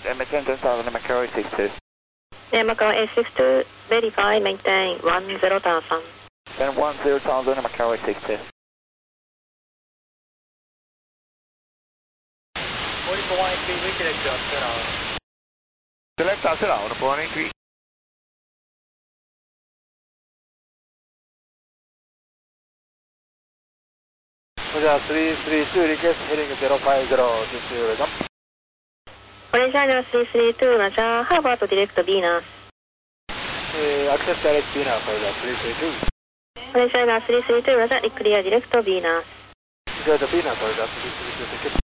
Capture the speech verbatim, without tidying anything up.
maintain ten thousand Macquarie six two. Yeah, Macquarie six two, verify, maintain one zero thousand. Then one zero thousand Macquarie six two. forty-four one eight three, we select Australia. Select Australia, forty-four one eight three. three three two, request heading zero five zero, this is jump. Horizontal three three two, Roger, how about direct Venus? Uh, access direct Venus, three three two. Horizontal three three two, Roger, clear direct Venus. Clear the Venus, three three two, ticket.